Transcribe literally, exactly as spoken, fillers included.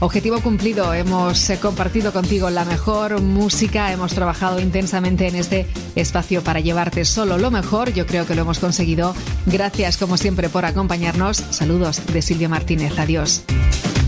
Objetivo cumplido, hemos compartido contigo la mejor música, hemos trabajado intensamente en este espacio para llevarte solo lo mejor. Yo creo que lo hemos conseguido. Gracias como siempre por acompañarnos. Saludos de Silvia Martínez. Adiós.